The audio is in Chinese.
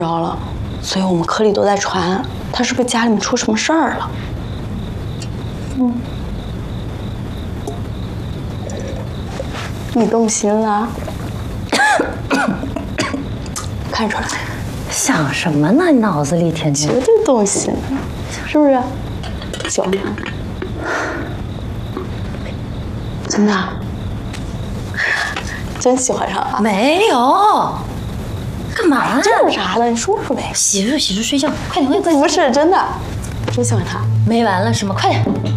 着了，所以我们科里都在传，他是不是家里面出什么事儿了？你动心了？看出来， 想什么呢？你脑子里天天绝对动心，是不是？喜欢他？真的？真喜欢上了？ 没有，干嘛呀？ 这有啥的？你说说呗。 洗漱洗漱睡觉，快点快点！ 不是真的，真喜欢他。 没完了是吗？快点！